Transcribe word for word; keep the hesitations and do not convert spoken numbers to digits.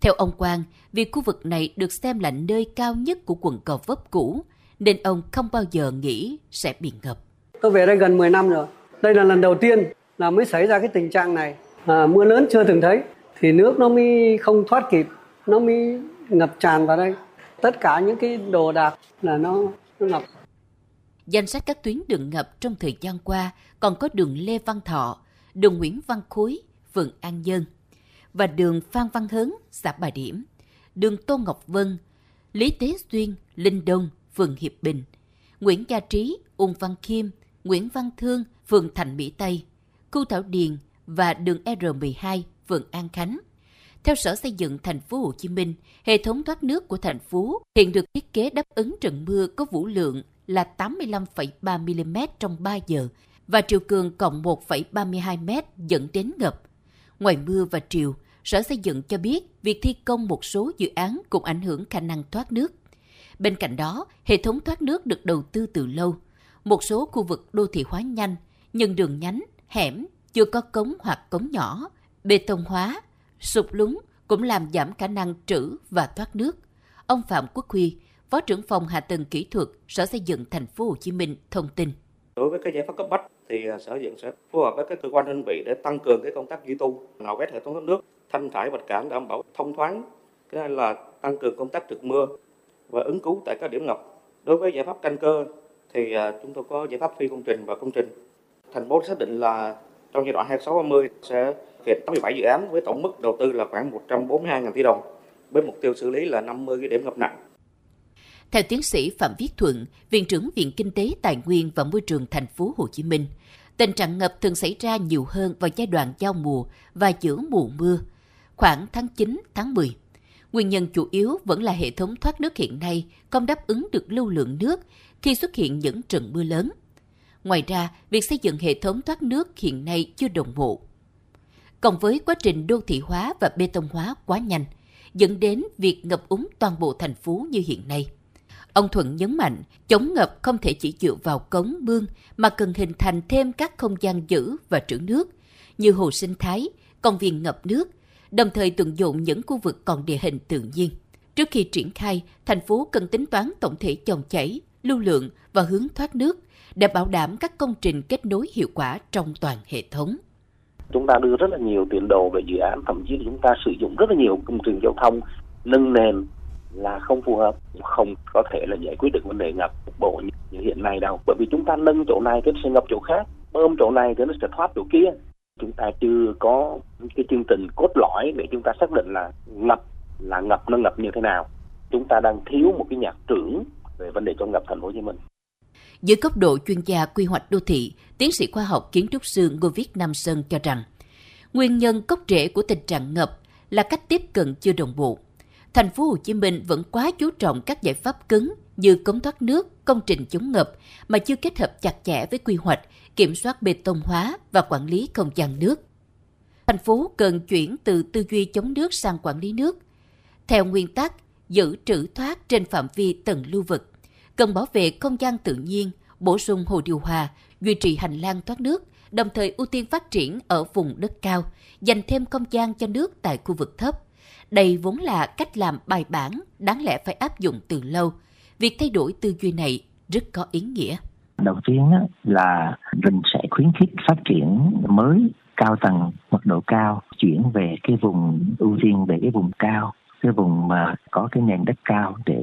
Theo ông Quang, vì khu vực này được xem là nơi cao nhất của quận Gò Vấp cũ, nên ông không bao giờ nghĩ sẽ bị ngập. Tôi về đây gần mười năm rồi. Đây là lần đầu tiên là mới xảy ra cái tình trạng này. À, mưa lớn chưa từng thấy, thì nước nó mới không thoát kịp, nó mới ngập tràn vào đây. Tất cả những cái đồ đạc là nó, nó ngập. Danh sách các tuyến đường ngập trong thời gian qua còn có đường Lê Văn Thọ, đường Nguyễn Văn Khối, phường An Nhơn, và đường Phan Văn Hớn, xã Bà Điểm, đường Tô Ngọc Vân, Lý Tế Xuyên, Linh Đông, phường Hiệp Bình, Nguyễn Gia Trí, Uông Văn Khiêm, Nguyễn Văn Thương, phường Thạnh Mỹ Tây, khu Thảo Điền và đường R mười hai, phường An Khánh. Theo Sở Xây dựng Thành phố Hồ Chí Minh, hệ thống thoát nước của thành phố hiện được thiết kế đáp ứng trận mưa có vũ lượng là tám mươi lăm phẩy ba mi-li-mét trong ba giờ và triều cường cộng một phẩy ba mươi hai mét dẫn đến ngập. Ngoài mưa và triều, Sở Xây dựng cho biết việc thi công một số dự án cũng ảnh hưởng khả năng thoát nước. Bên cạnh đó, hệ thống thoát nước được đầu tư từ lâu. Một số khu vực đô thị hóa nhanh, nhưng đường nhánh, hẻm chưa có cống hoặc cống nhỏ, bê tông hóa, sụt lún cũng làm giảm khả năng trữ và thoát nước. Ông Phạm Quốc Huy, Phó trưởng phòng Hạ tầng Kỹ thuật, Sở Xây dựng Thành phố Hồ Chí Minh thông tin. Đối với cái giải pháp cấp bách thì Sở Xây dựng sẽ phối hợp với các cơ quan đơn vị để tăng cường cái công tác duy tu, nạo vét hệ thống thoát nước, thanh thải vật cản đảm bảo thông thoáng. Cái này là tăng cường công tác trực mưa và ứng cứu tại các điểm ngập. Đối với giải pháp căn cơ thì chúng tôi có giải pháp phi công trình và công trình. Thành phố xác định là trong giai đoạn hai nghìn không trăm sáu mươi sẽ thực hiện tám mươi bảy dự án với tổng mức đầu tư là khoảng một trăm bốn mươi hai nghìn tỷ đồng, với mục tiêu xử lý là năm mươi cái điểm ngập nặng. Theo tiến sĩ Phạm Viết Thuận, Viện trưởng Viện Kinh tế Tài nguyên và Môi trường Thành phố Hồ Chí Minh, tình trạng ngập thường xảy ra nhiều hơn vào giai đoạn giao mùa và giữa mùa mưa, khoảng tháng chín, tháng mười. Nguyên nhân chủ yếu vẫn là hệ thống thoát nước hiện nay không đáp ứng được lưu lượng nước khi xuất hiện những trận mưa lớn. Ngoài ra, việc xây dựng hệ thống thoát nước hiện nay chưa đồng bộ. Cộng với quá trình đô thị hóa và bê tông hóa quá nhanh, dẫn đến việc ngập úng toàn bộ thành phố như hiện nay. Ông Thuận nhấn mạnh, chống ngập không thể chỉ dựa vào cống mương mà cần hình thành thêm các không gian giữ và trữ nước, như hồ sinh thái, công viên ngập nước, đồng thời tận dụng những khu vực còn địa hình tự nhiên. Trước khi triển khai, thành phố cần tính toán tổng thể dòng chảy, lưu lượng và hướng thoát nước để bảo đảm các công trình kết nối hiệu quả trong toàn hệ thống. Chúng ta đưa rất là nhiều tiền đồ về dự án, thậm chí là chúng ta sử dụng rất là nhiều công trình giao thông nâng nền là không phù hợp, không có thể là giải quyết được vấn đề ngập cục bộ như hiện nay đâu. Bởi vì chúng ta nâng chỗ này thì nó sẽ ngập chỗ khác, bơm chỗ này thì nó sẽ thoát chỗ kia. Chúng ta chưa có cái chương trình cốt lõi để chúng ta xác định là ngập là ngập nó ngập như thế nào. Chúng ta đang thiếu một cái nhạc trưởng về vấn đề chống ngập Thành phố Hồ Chí Minh. Dưới góc độ chuyên gia quy hoạch đô thị, tiến sĩ khoa học kiến trúc sư Ngô Viết Nam Sơn cho rằng, nguyên nhân gốc rễ của tình trạng ngập là cách tiếp cận chưa đồng bộ. Thành phố Hồ Chí Minh vẫn quá chú trọng các giải pháp cứng như cống thoát nước, công trình chống ngập mà chưa kết hợp chặt chẽ với quy hoạch, kiểm soát bê tông hóa và quản lý không gian nước. Thành phố cần chuyển từ tư duy chống nước sang quản lý nước. Theo nguyên tắc giữ trữ thoát trên phạm vi tầng lưu vực, cần bảo vệ không gian tự nhiên, bổ sung hồ điều hòa, duy trì hành lang thoát nước, đồng thời ưu tiên phát triển ở vùng đất cao, dành thêm không gian cho nước tại khu vực thấp. Đây vốn là cách làm bài bản, đáng lẽ phải áp dụng từ lâu. Việc thay đổi tư duy này rất có ý nghĩa. Đầu tiên là mình sẽ khuyến khích phát triển mới, cao tầng, mật độ cao, chuyển về cái vùng ưu tiên về cái vùng cao, cái vùng mà có cái nền đất cao để